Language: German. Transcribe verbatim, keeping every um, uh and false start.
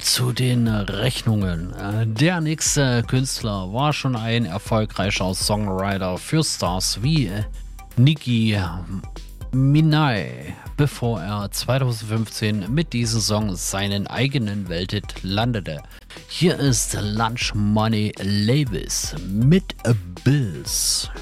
zu den Rechnungen. Äh, Der nächste Künstler war schon ein erfolgreicher Songwriter für Stars wie äh, Nicki Minaj, bevor er zweitausendfünfzehn mit diesem Song seinen eigenen Welthit landete. Hier ist Lunch Money Labels mit Bills.